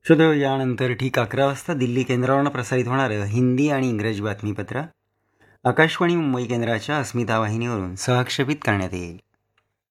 श्रोतेहो, यानंतर ठीक 11 वाजता दिल्ली केंद्रावरून प्रसारित होणारं हिंदी आणि इंग्रजी बातमीपत्र आकाशवाणी मुंबई केंद्राच्या अस्मिता वाहिनीवरून सहक्षेपित करण्यात येईल.